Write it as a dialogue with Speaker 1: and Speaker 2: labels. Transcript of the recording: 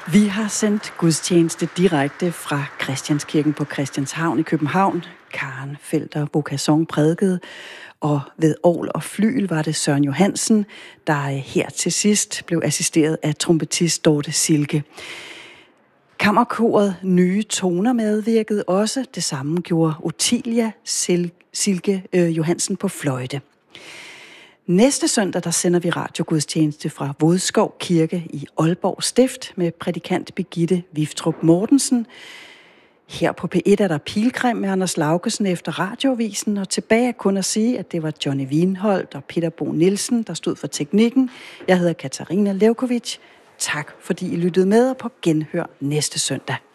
Speaker 1: Vi har sendt gudstjeneste direkte fra Christianskirken på Christianshavn i København. Karen Felter Bocasson prædikede, og ved orgel og flygel var det Søren Johansen, der her til sidst blev assisteret af trompetist Dorte Silke. Kammerkoret Nye Toner medvirkede også. Det samme gjorde Ottilia Silke Johansen på fløjte. Næste søndag, der sender vi radiogudstjeneste fra Vodskov Kirke i Aalborg Stift med prædikant Birgitte Viftrup Mortensen. Her på P1 er der Pilgrim med Anders Laugesen efter radioavisen, og tilbage er kun at sige, at det var Johnny Wienholdt og Peter Bo Nielsen, der stod for teknikken. Jeg hedder Katarina Levkovic. Tak fordi I lyttede med, og på genhør næste søndag.